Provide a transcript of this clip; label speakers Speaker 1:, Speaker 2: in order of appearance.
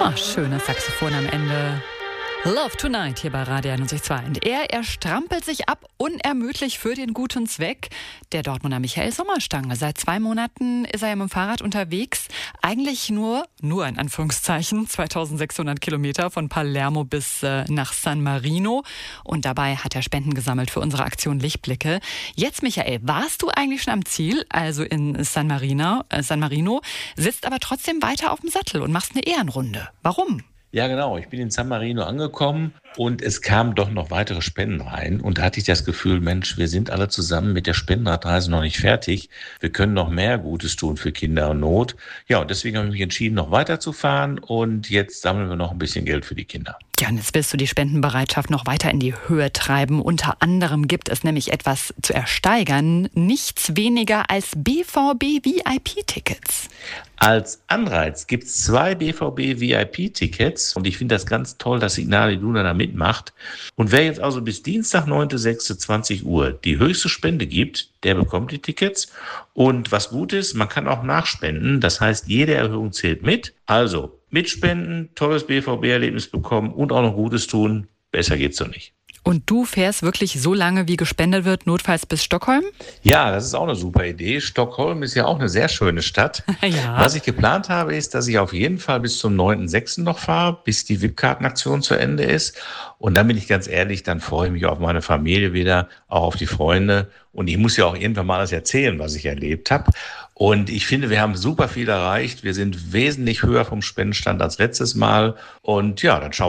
Speaker 1: Ach, schönes Saxophon am Ende. Love Tonight hier bei Radio 91.2. Und er strampelt sich ab, unermüdlich für den guten Zweck. Der Dortmunder Michael Sommerstange. Seit 2 Monaten ist er ja mit dem Fahrrad unterwegs. Eigentlich nur in Anführungszeichen, 2600 Kilometer von Palermo bis nach San Marino. Und dabei hat er Spenden gesammelt für unsere Aktion Lichtblicke. Jetzt, Michael, warst du eigentlich schon am Ziel, also in San Marino, sitzt aber trotzdem weiter auf dem Sattel und machst eine Ehrenrunde. Warum?
Speaker 2: Ja, genau. Ich bin in San Marino angekommen und es kamen doch noch weitere Spenden rein. Und da hatte ich das Gefühl, Mensch, wir sind alle zusammen mit der Spendenradreise noch nicht fertig. Wir können noch mehr Gutes tun für Kinder in Not. Ja, und deswegen habe ich mich entschieden, noch weiterzufahren. Und jetzt sammeln wir noch ein bisschen Geld für die Kinder.
Speaker 1: Ja, und jetzt willst du die Spendenbereitschaft noch weiter in die Höhe treiben. Unter anderem gibt es nämlich etwas zu ersteigern. Nichts weniger als BVB-VIP-Tickets.
Speaker 2: Als Anreiz gibt es 2 BVB-VIP-Tickets. Und ich finde das ganz toll, dass Signal Iduna da mitmacht. Und wer jetzt also bis Dienstag, 9.06.20 Uhr die höchste Spende gibt, der bekommt die Tickets. Und was gut ist, man kann auch nachspenden. Das heißt, jede Erhöhung zählt mit. Also mitspenden, tolles BVB-Erlebnis bekommen und auch noch Gutes tun. Besser geht's doch nicht.
Speaker 1: Und du fährst wirklich so lange, wie gespendet wird, notfalls bis Stockholm?
Speaker 2: Ja, das ist auch eine super Idee. Stockholm ist ja auch eine sehr schöne Stadt.
Speaker 1: Ja.
Speaker 2: Was ich geplant habe, ist, dass ich auf jeden Fall bis zum 9.06. noch fahre, bis die VIP-Kartenaktion zu Ende ist. Und dann bin ich ganz ehrlich, dann freue ich mich auf meine Familie wieder, auch auf die Freunde. Und ich muss ja auch irgendwann mal alles erzählen, was ich erlebt habe. Und ich finde, wir haben super viel erreicht. Wir sind wesentlich höher vom Spendenstand als letztes Mal. Und ja, dann schauen